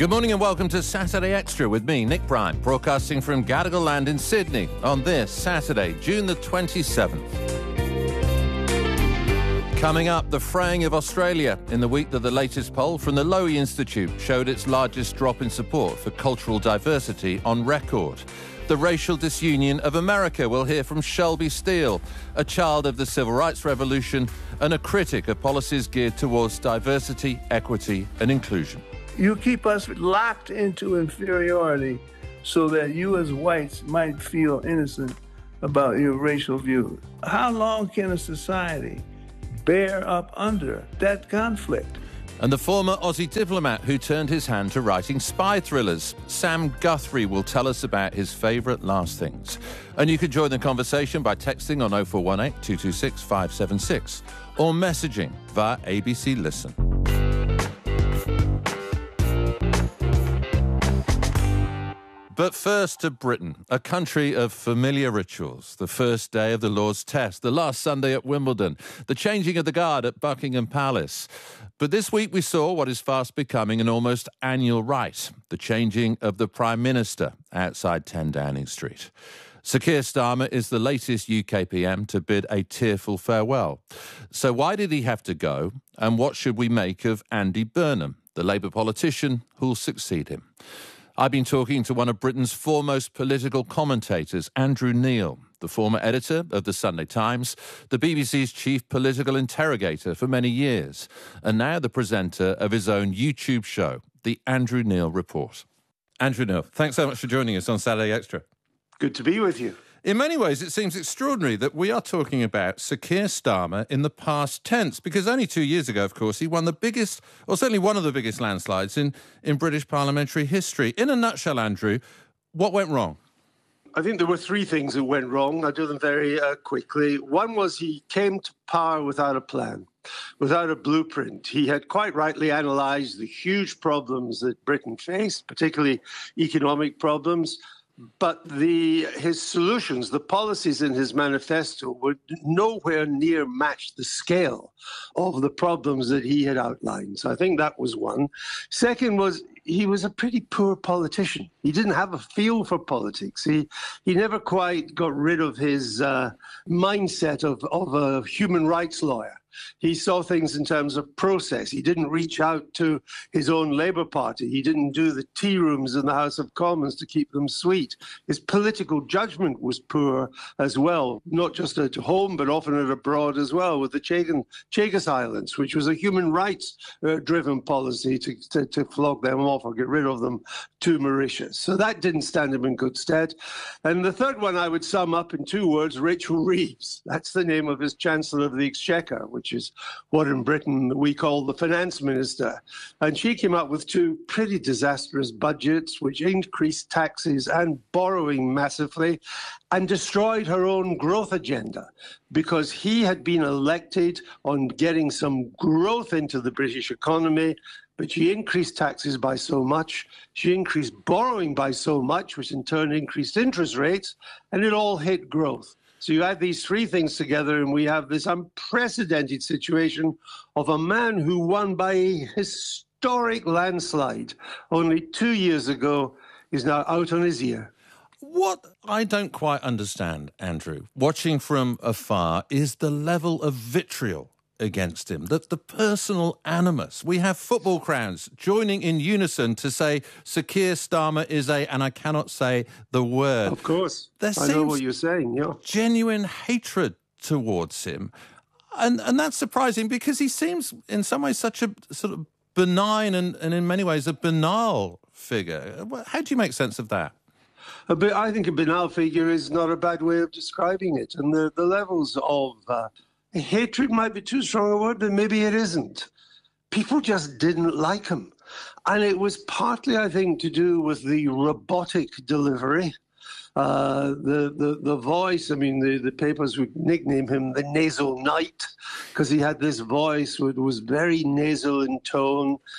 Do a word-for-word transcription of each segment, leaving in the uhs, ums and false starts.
Good morning and welcome to Saturday Extra with me, Nick Bryan, broadcasting from Gadigal Land in Sydney on this Saturday, June the twenty-seventh. Coming up, the fraying of Australia in the week that the latest poll from the Lowy Institute showed its largest drop in support for cultural diversity on record. The racial disunion of America. We'll hear from Shelby Steele, a child of the Civil Rights Revolution and a critic of policies geared towards diversity, equity and inclusion. You keep us locked into inferiority so that you as whites might feel innocent about your racial views. How long can a society bear up under that conflict? And the former Aussie diplomat who turned his hand to writing spy thrillers. Sam Guthrie will tell us about his favourite last things. And you can join the conversation by texting on oh four one eight, two two six, five seven six or messaging via A B C Listen. But first to Britain, a country of familiar rituals. The first day of the Lord's Test, the last Sunday at Wimbledon, the changing of the guard at Buckingham Palace. But this week we saw what is fast becoming an almost annual rite, the changing of the Prime Minister outside ten Downing Street. Sir Keir Starmer is the latest U K P M to bid a tearful farewell. So why did he have to go, and what should we make of Andy Burnham, the Labour politician who'll succeed him? I've been talking to one of Britain's foremost political commentators, Andrew Neil, the former editor of The Sunday Times, the B B C's chief political interrogator for many years, and now the presenter of his own YouTube show, The Andrew Neil Report. Andrew Neil, thanks so much for joining us on Saturday Extra. Good to be with you. In many ways, it seems extraordinary that we are talking about Sir Keir Starmer in the past tense, because only two years ago, of course, he won the biggest, or certainly one of the biggest landslides in, in British parliamentary history. In a nutshell, Andrew, what went wrong? I think there were three things that went wrong. I'll do them very uh, quickly. One was he came to power without a plan, without a blueprint. He had quite rightly analysed the huge problems that Britain faced, particularly economic problems. But the his solutions, the policies in his manifesto would nowhere near match the scale of the problems that he had outlined. So I think that was one. Second was he was a pretty poor politician. He didn't have a feel for politics. He he never quite got rid of his uh, mindset of, of a human rights lawyer. He saw things in terms of process. He didn't reach out to his own Labour Party. He didn't do the tea rooms in the House of Commons to keep them sweet. His political judgment was poor as well, not just at home, but often at abroad as well, with the Chagan, Chagas Islands, which was a human rights-driven uh, policy to, to, to flog them off or get rid of them to Mauritius. So that didn't stand him in good stead. And the third one I would sum up in two words, Rachel Reeves. That's the name of his Chancellor of the Exchequer, which is what in Britain we call the finance minister. And she came up with two pretty disastrous budgets, which increased taxes and borrowing massively and destroyed her own growth agenda, because he had been elected on getting some growth into the British economy. But she increased taxes by so much, she increased borrowing by so much, which in turn increased interest rates, and it all hit growth. So you add these three things together and we have this unprecedented situation of a man who won by a historic landslide only two years ago is now out on his ear. What I don't quite understand, Andrew, watching from afar, is the level of vitriol against him, the, the personal animus. We have football crowds joining in unison to say Sir Keir Starmer is a, and I cannot say the word. Of course. There I know what you're saying, yeah. Genuine hatred towards him. And and that's surprising because he seems in some ways such a sort of benign and, and in many ways a banal figure. How do you make sense of that? A bit, I think a banal figure is not a bad way of describing it. And the, the levels of uh, hatred might be too strong a word, but maybe it isn't. People just didn't like him. And it was partly, I think, to do with the robotic delivery. Uh, the, the, the voice, I mean, the, the papers would nickname him the nasal knight because he had this voice that was very nasal in tone.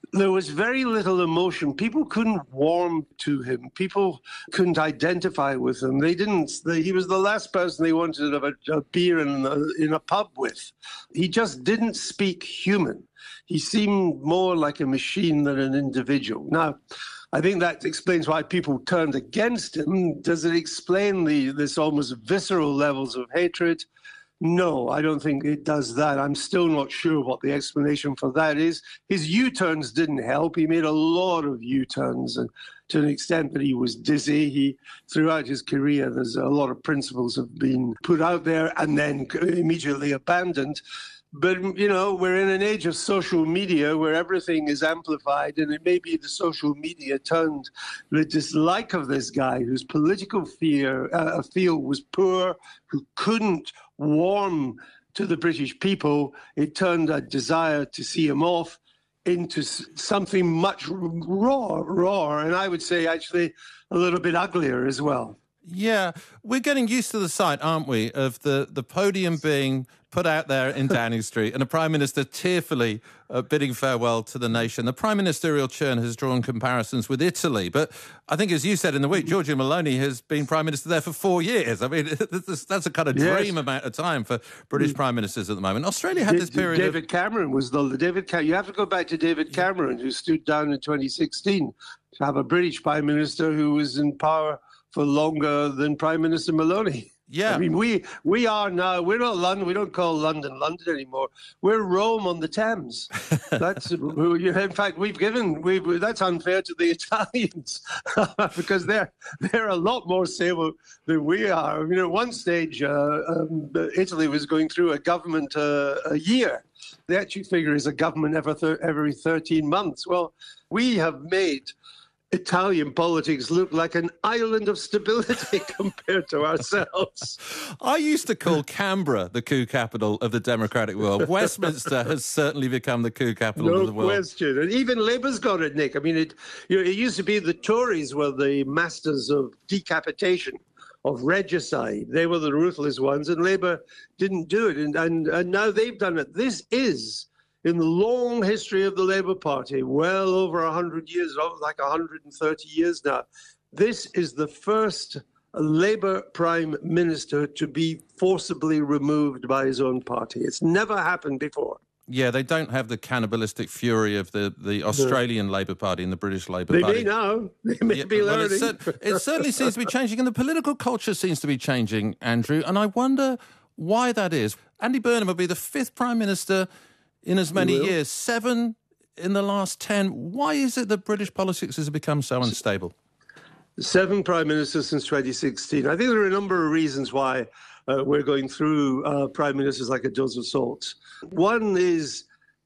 There was very little emotion. People couldn't warm to him. People couldn't identify with him. They didn't. They, he was the last person they wanted to have a, a beer in a, in a pub with. He just didn't speak human. He seemed more like a machine than an individual. Now, I think that explains why people turned against him. Does it explain the this almost visceral levels of hatred? No, I don't think it does that. I'm still not sure what the explanation for that is. His U-turns didn't help. He made a lot of U-turns, and to an extent that he was dizzy. He, throughout his career, there's a lot of principles have been put out there and then immediately abandoned. But, you know, we're in an age of social media where everything is amplified, and it may be the social media turned the dislike of this guy whose political fear, uh, field was poor, who couldn't warm to the British people. It turned a desire to see him off into something much raw, raw, and I would say actually a little bit uglier as well. Yeah, we're getting used to the sight, aren't we, of the, the podium being put out there in Downing Street and a Prime Minister tearfully uh, bidding farewell to the nation. The Prime Ministerial churn has drawn comparisons with Italy, but I think, as you said in the week, Giorgia Meloni has been Prime Minister there for four years. I mean, that's a kind of dream yes. amount of time for British Prime Ministers at the moment. Australia had this period David of... Cameron was the... David Cam- you have to go back to David Cameron, who stood down in twenty sixteen to have a British Prime Minister who was in power for longer than Prime Minister Meloni. Yeah. I mean, we we are now, we're not London, we don't call London London anymore. We're Rome on the Thames. That's, in fact, we've given, we've, that's unfair to the Italians because they're they're a lot more stable than we are. I mean, at one stage, uh, um, Italy was going through a government uh, a year. The actual figure is a government every, thir- every thirteen months. Well, we have made Italian politics look like an island of stability compared to ourselves. I used to call Canberra the coup capital of the democratic world. Westminster has certainly become the coup capital no of the world. No question. And even Labour's got it, Nick. I mean, it, you know, it used to be the Tories were the masters of decapitation, of regicide. They were the ruthless ones, and Labour didn't do it. And, and, and now they've done it. This is, in the long history of the Labour Party, well over one hundred years, like one hundred thirty years now, this is the first Labour Prime Minister to be forcibly removed by his own party. It's never happened before. Yeah, they don't have the cannibalistic fury of the, the Australian no. Labour Party and the British Labour they Party. They may now. They may yeah, be learning. Well, it, it certainly seems to be changing, and the political culture seems to be changing, Andrew, and I wonder why that is. Andy Burnham will be the fifth Prime Minister in as many years, seven in the last ten. Why is it that British politics has become so unstable? Seven prime ministers since twenty sixteen. I think there are a number of reasons why uh, we're going through uh, prime ministers like a dozen salts. One is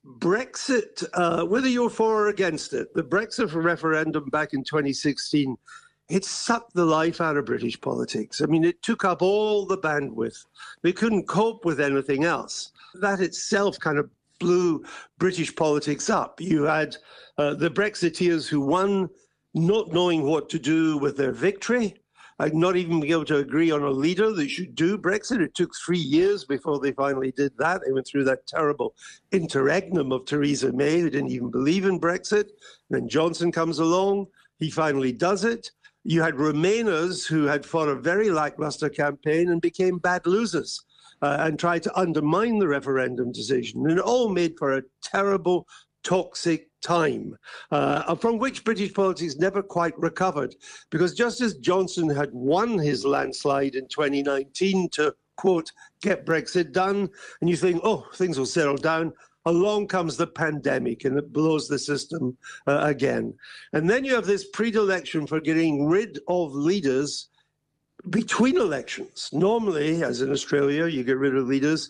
Brexit, uh, whether you're for or against it. The Brexit referendum back in twenty sixteen, it sucked the life out of British politics. I mean, it took up all the bandwidth. They couldn't cope with anything else. That itself kind of blew British politics up. You had uh, the Brexiteers who won, not knowing what to do with their victory, uh, not even being able to agree on a leader that should do Brexit. It took three years before they finally did that. They went through that terrible interregnum of Theresa May, who didn't even believe in Brexit. Then Johnson comes along. He finally does it. You had Remainers who had fought a very lackluster campaign and became bad losers. Uh, and tried to undermine the referendum decision. And it all made for a terrible, toxic time, uh, from which British politics never quite recovered. Because just as Johnson had won his landslide in twenty nineteen to, quote, get Brexit done, and you think, oh, things will settle down, along comes the pandemic and it blows the system uh, again. And then you have this predilection for getting rid of leaders between elections. Normally, as in Australia, you get rid of leaders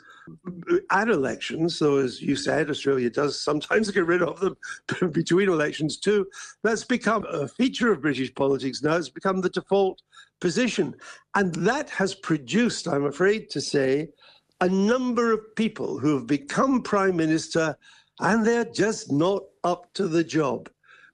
at elections. So as you said, Australia does sometimes get rid of them between elections too. That's become a feature of British politics now. It's become the default position. And that has produced, I'm afraid to say, a number of people who have become Prime Minister and they're just not up to the job.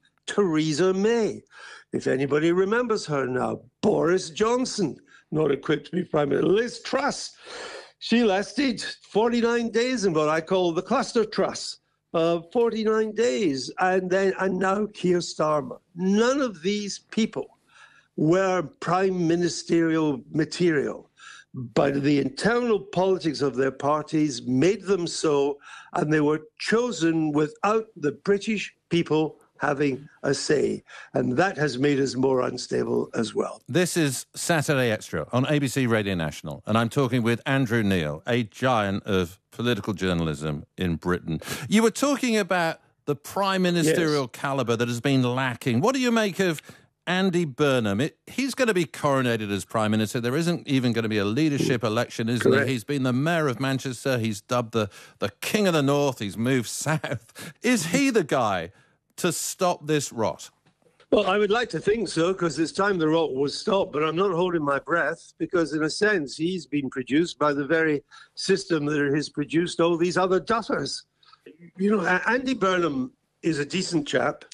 Theresa May, if anybody remembers her now. Boris Johnson, not equipped to be Prime Minister. Liz Truss, she lasted forty-nine days in what I call the cluster truss. uh, forty-nine days, and then and now Keir Starmer. None of these people were prime ministerial material, but the internal politics of their parties made them so, and they were chosen without the British people having a say, and that has made us more unstable as well. This is Saturday Extra on A B C Radio National, and I'm talking with Andrew Neil, a giant of political journalism in Britain. You were talking about the prime ministerial yes. calibre that has been lacking. What do you make of Andy Burnham? It, he's going to be coronated as Prime Minister. There isn't even going to be a leadership election, isn't Correct. he? He's been the Mayor of Manchester. He's dubbed the, the King of the North. He's moved south. Is he the guy to stop this rot? Well, I would like to think so, because it's time the rot was stopped, but I'm not holding my breath, because in a sense, he's been produced by the very system that has produced all these other duffers. You know, Andy Burnham is a decent chap.